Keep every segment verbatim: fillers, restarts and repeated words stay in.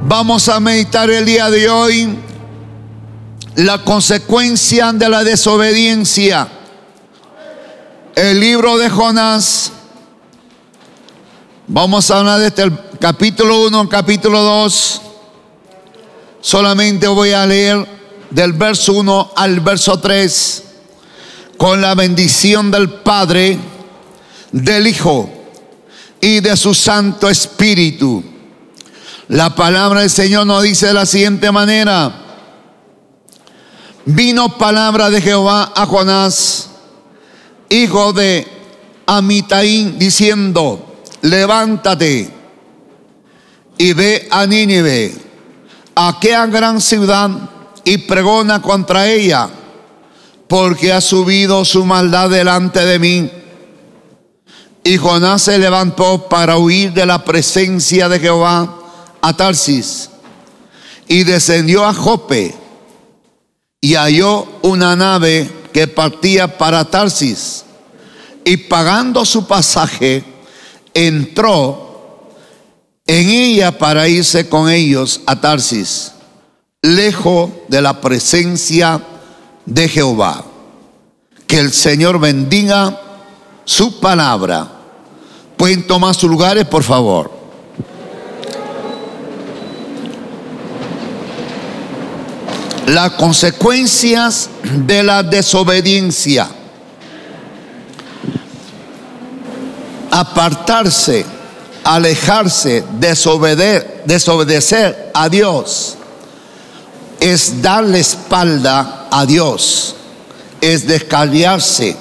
Vamos a meditar el día de hoy la consecuencia de la desobediencia. El libro de Jonás. Vamos a hablar desde el capítulo uno, capítulo dos. Solamente voy a leer del verso uno al verso tres. Con la bendición del Padre, del Hijo y de su Santo Espíritu. La palabra del Señor nos dice de la siguiente manera: vino palabra de Jehová a Jonás, hijo de Amitai, diciendo: levántate y ve a Nínive, aquella gran ciudad, y pregona contra ella, porque ha subido su maldad delante de mí. Y Jonás se levantó para huir de la presencia de Jehová a Tarsis, y descendió a Jope, y halló una nave que partía para Tarsis, y pagando su pasaje, entró en ella para irse con ellos a Tarsis, lejos de la presencia de Jehová. Que el Señor bendiga su palabra. Pueden tomar sus lugares, por favor. Las consecuencias de la desobediencia. Apartarse, alejarse, desobedecer, desobedecer a Dios es darle espalda a Dios, es descarriarse.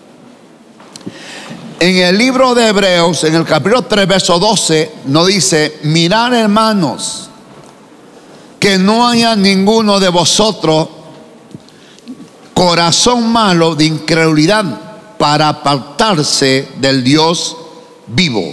En el libro de Hebreos, en el capítulo tres, verso doce, nos dice: mirad, hermanos, que no haya ninguno de vosotros corazón malo de incredulidad para apartarse del Dios vivo.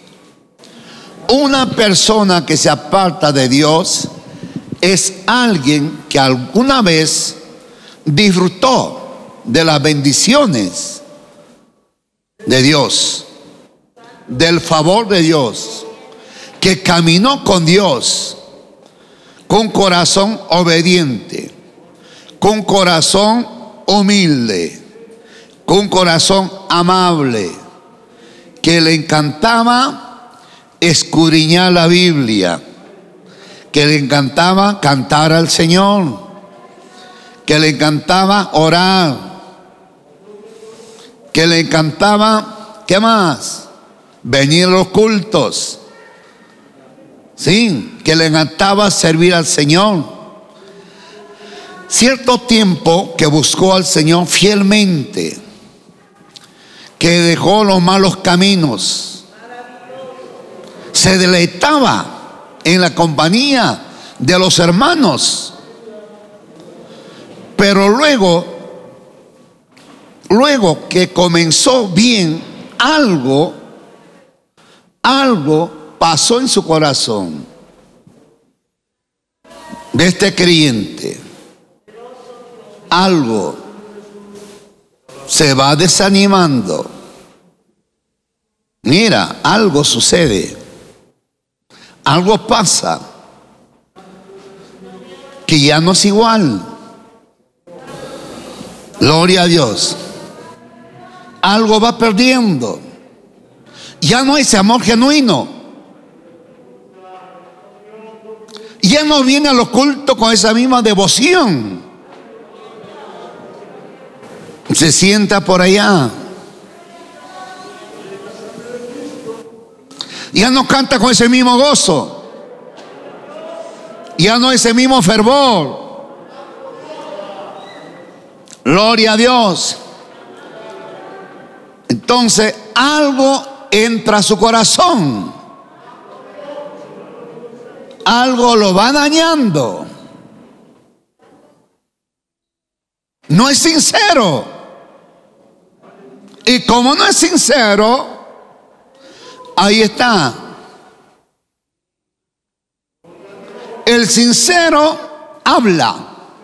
Una persona que se aparta de Dios es alguien que alguna vez disfrutó de las bendiciones de Dios, del favor de Dios, que caminó con Dios con corazón obediente, con corazón humilde, con corazón amable, que le encantaba escudriñar la Biblia, que le encantaba cantar al Señor, que le encantaba orar, que le encantaba, ¿qué más? Venir a los cultos. Sí, que le encantaba servir al Señor. Cierto tiempo que buscó al Señor fielmente, que dejó los malos caminos, se deleitaba en la compañía de los hermanos, pero luego, luego que comenzó bien, algo, algo pasó en su corazón de este creyente. Algo se va desanimando. Mira, algo sucede, algo pasa, que ya no es igual. Gloria a Dios. Algo va perdiendo. Ya no hay ese amor genuino. Ya no viene a los cultos con esa misma devoción. Se sienta por allá. Ya no canta con ese mismo gozo. Ya no ese mismo fervor. Gloria a Dios. Entonces algo entra a su corazón. Algo lo va dañando. No es sincero. Y como no es sincero, ahí está. El sincero habla,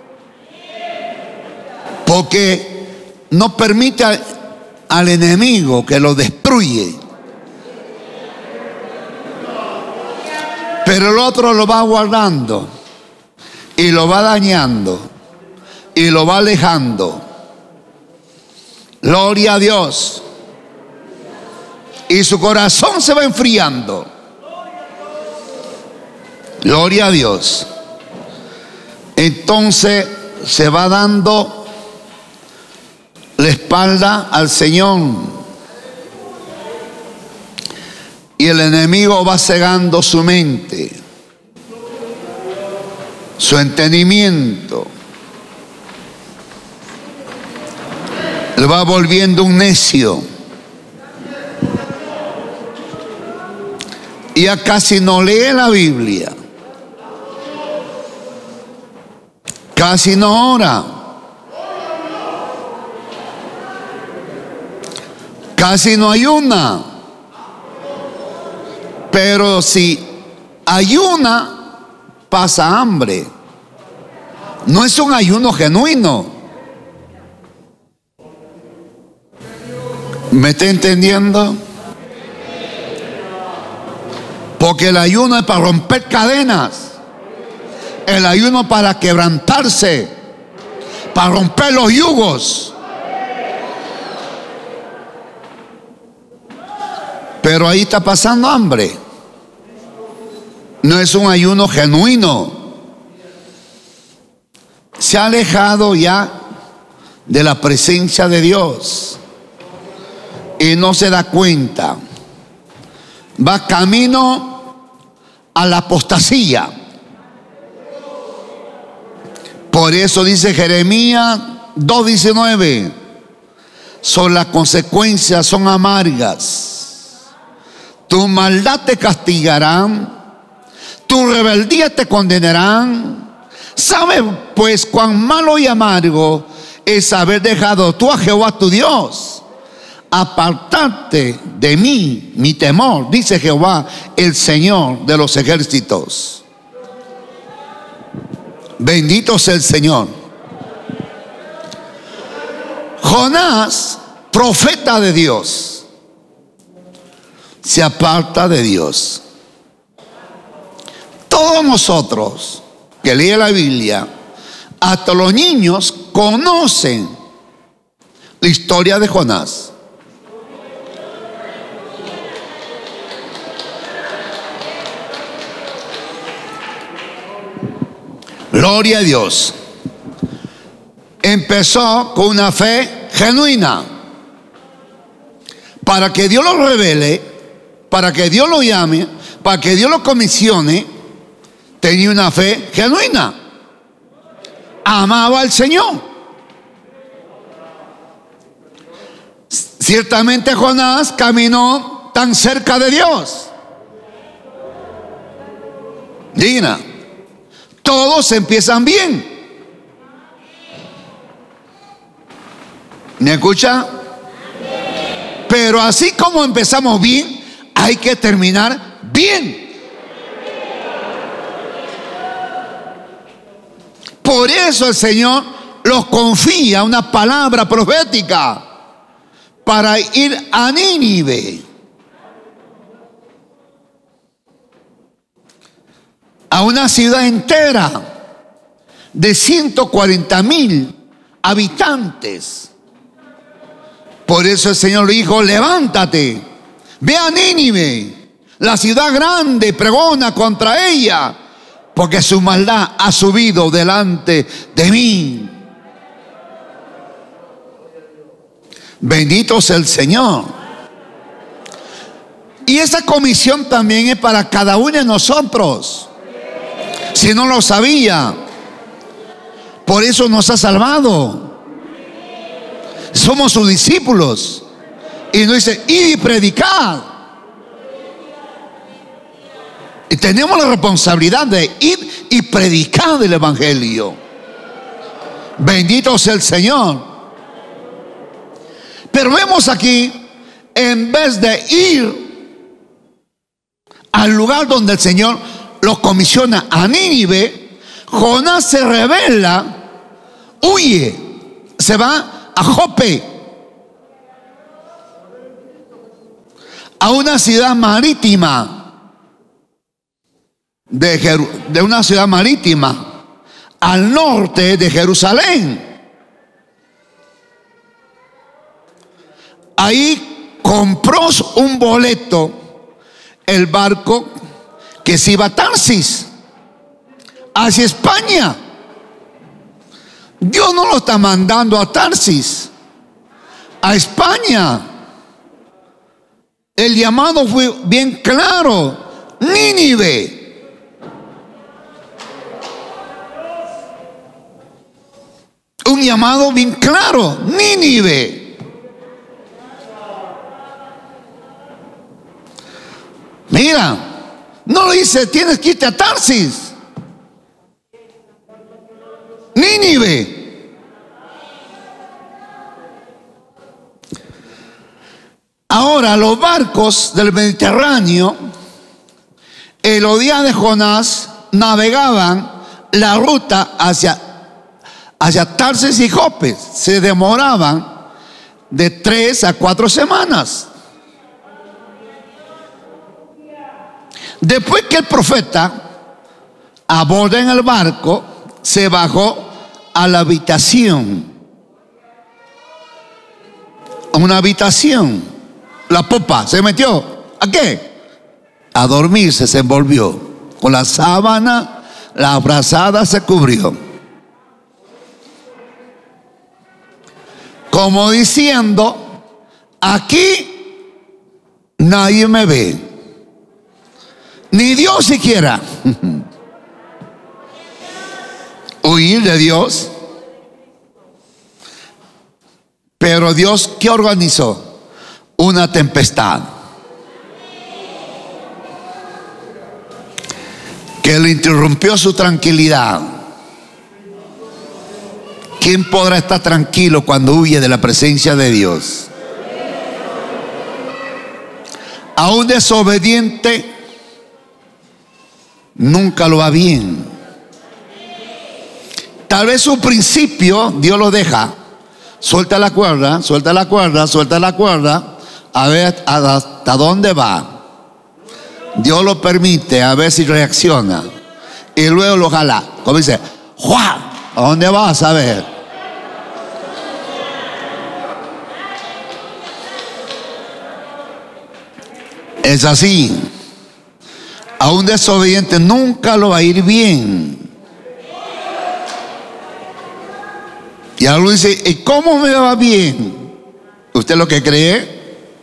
porque no permite al, al enemigo que lo destruye. Pero el otro lo va guardando y lo va dañando y lo va alejando. Gloria a Dios. Y su corazón se va enfriando. Gloria a Dios. Entonces se va dando la espalda al Señor. Y el enemigo va cegando su mente, su entendimiento. Le va volviendo un necio. Y ya casi no lee la Biblia. Casi no ora. Casi no ayuna. Pero si ayuna, pasa hambre. No es un ayuno genuino. ¿Me está entendiendo? Porque el ayuno es para romper cadenas. El ayuno para quebrantarse, para romper los yugos. Pero ahí está pasando hambre. No es un ayuno genuino. Se ha alejado ya de la presencia de Dios y no se da cuenta. Va camino a la apostasía. Por eso dice Jeremías dos diecinueve, son las consecuencias, son amargas. Tu maldad te castigarán, tu rebeldía te condenarán. ¿Sabes pues cuán malo y amargo es haber dejado tú a Jehová tu Dios? Apartarte de mí, mi temor, dice Jehová, el Señor de los ejércitos. Bendito sea el Señor. Jonás, profeta de Dios, se aparta de Dios. Todos nosotros que leen la Biblia, hasta los niños, conocen la historia de Jonás. Gloria a Dios. Empezó con una fe genuina. Para que Dios lo revele, para que Dios lo llame, para que Dios lo comisione, tenía una fe genuina. Amaba al Señor. Ciertamente Jonás caminó tan cerca de Dios. Digna. Todos empiezan bien. ¿Me escucha? Pero así como empezamos bien, hay que terminar bien. Por eso el Señor los confía una palabra profética para ir a Nínive, a una ciudad entera de ciento cuarenta mil habitantes. Por eso el Señor le dijo: levántate, ve a Nínive, la ciudad grande, pregona contra ella, porque su maldad ha subido delante de mí. Bendito sea el Señor. Y esa comisión también es para cada uno de nosotros. Si no lo sabía, por eso nos ha salvado. Somos sus discípulos. Y nos dice: id y predicad. Y tenemos la responsabilidad de ir y predicar el Evangelio. Bendito sea el Señor. Pero vemos aquí, en vez de ir al lugar donde el Señor los comisiona a Nínive, Jonás se rebela, huye, se va a Jope, a una ciudad marítima. de, Jeru- de una ciudad marítima al norte de Jerusalén. Ahí compró un boleto el barco que se iba a Tarsis, hacia España. Dios no lo está mandando a Tarsis, a España. El llamado fue bien claro: Nínive. Un llamado bien claro: Nínive. Mira, no le dice tienes que irte a Tarsis. Nínive. Ahora, los barcos del Mediterráneo, en los días de Jonás, navegaban la ruta hacia, hacia Tarsis y Jope. Se demoraban de tres a cuatro semanas. Después que el profeta aborda en el barco, se bajó a la habitación. A una habitación. La popa se metió. ¿A qué? A dormirse, se envolvió. Con la sábana, la abrazada se cubrió. Como diciendo: aquí nadie me ve. Ni Dios siquiera. Huir de Dios. Pero Dios, ¿qué organizó? Una tempestad que le interrumpió su tranquilidad. ¿Quién podrá estar tranquilo cuando huye de la presencia de Dios? A un desobediente nunca lo va bien. Tal vez su principio Dios lo deja. Suelta la cuerda, suelta la cuerda, suelta la cuerda. A ver hasta dónde va. Dios lo permite, a ver si reacciona. Y luego lo jala. Como dice: ¡Juá! ¿A dónde vas? A ver. Es así. A un desobediente nunca lo va a ir bien. Y algo dice: ¿y cómo me va bien? ¿Usted lo que cree?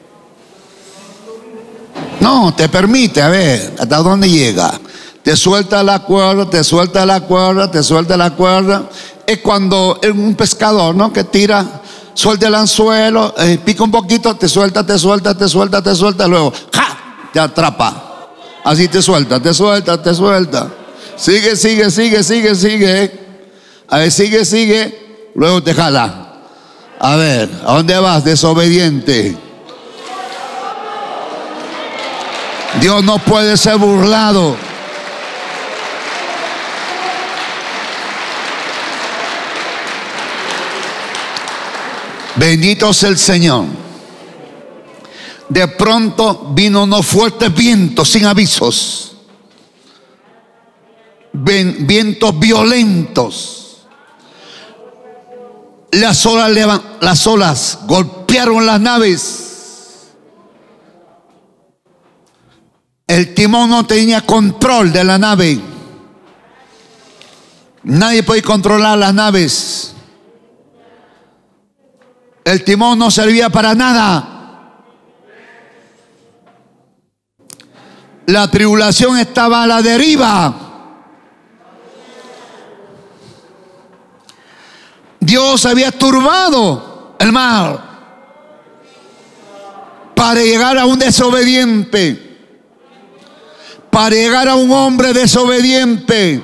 No, te permite, a ver, ¿hasta dónde llega? Te suelta la cuerda, te suelta la cuerda, te suelta la cuerda. Es cuando es un pescador, ¿no? Que tira, suelta el anzuelo, eh, pica un poquito, te suelta, te suelta, te suelta, te suelta, luego ¡ja! Te atrapa. Así te suelta, te suelta, te suelta. Sigue, sigue, sigue, sigue, sigue. A ver, sigue, sigue. Luego te jala. A ver, ¿a dónde vas, desobediente? Dios no puede ser burlado. Bendito sea el Señor. De pronto vino unos fuertes vientos sin avisos. Vientos violentos. Las olas, las olas golpearon las naves. El timón no tenía control de la nave. Nadie puede controlar las naves. El timón no servía para nada. La tribulación estaba a la deriva. Dios había turbado el mar para llegar a un desobediente, para llegar a un hombre desobediente.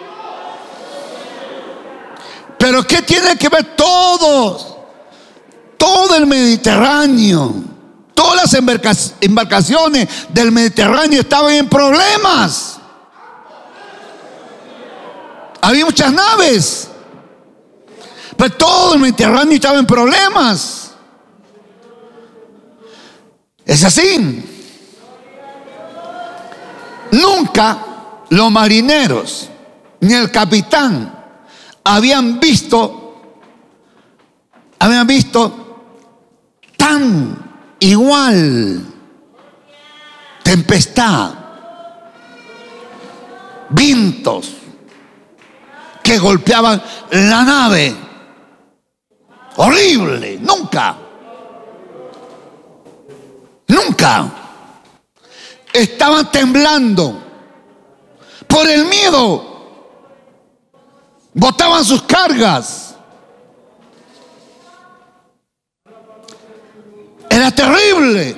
Pero ¿qué tiene que ver todo? Todo el Mediterráneo, todas las embarcaciones del Mediterráneo estaban en problemas. Había muchas naves, pero todo el Mediterráneo estaba en problemas. Es así. Nunca los marineros ni el capitán habían visto, habían visto tan igual tempestad, vientos que golpeaban la nave. Horrible, nunca, nunca. Estaban temblando por el miedo. Botaban sus cargas. Era terrible.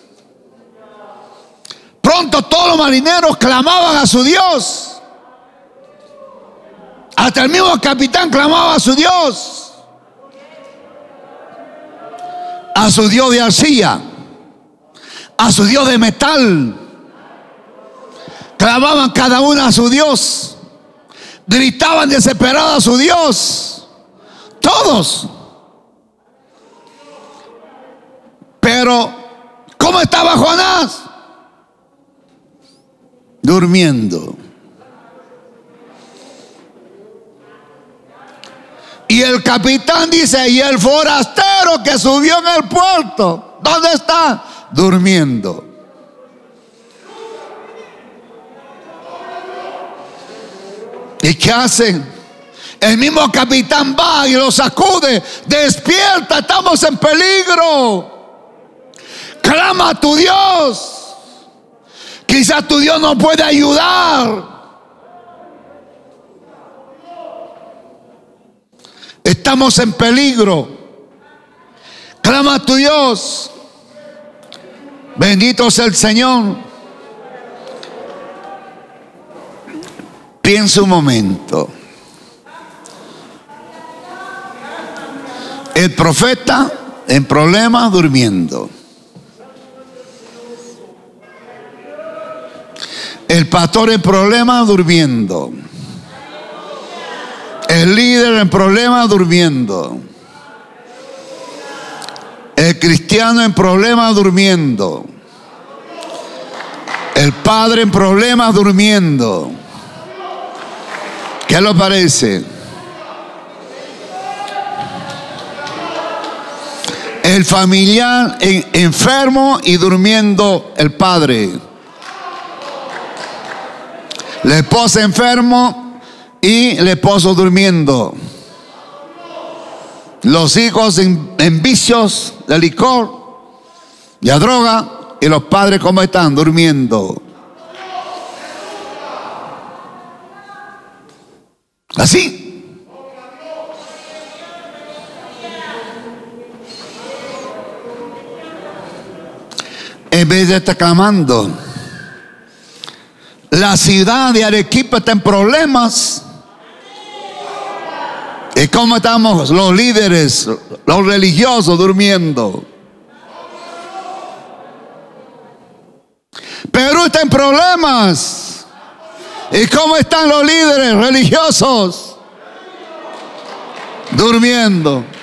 Pronto todos los marineros clamaban a su Dios. Hasta el mismo capitán clamaba a su Dios. A su Dios de arcilla. A su Dios de metal. Clamaban cada uno a su Dios. Gritaban desesperados a su Dios. Todos. Pero, ¿cómo estaba Jonás? Durmiendo. Y el capitán dice, y el forastero que subió en el puerto, ¿dónde está? Durmiendo. ¿Y qué hacen? El mismo capitán va y lo sacude. Despierta, estamos en peligro. Clama a tu Dios. Quizás tu Dios no puede ayudar. Estamos en peligro. Clama a tu Dios. Bendito sea el Señor. Piensa un momento. El profeta en problemas durmiendo. El pastor en problemas durmiendo. El líder en problemas durmiendo. El cristiano en problemas durmiendo. El padre en problemas durmiendo. ¿Qué le parece? El familiar en, enfermo y durmiendo el padre. La esposa enfermo y el esposo durmiendo. Los hijos en, en vicios de licor, de droga, y los padres ¿cómo están? Durmiendo. Así. En vez de estar clamando, la ciudad de Arequipa está en problemas. ¿Y cómo estamos los líderes, los religiosos durmiendo? Perú está en problemas. ¿Y cómo están los líderes religiosos? Durmiendo.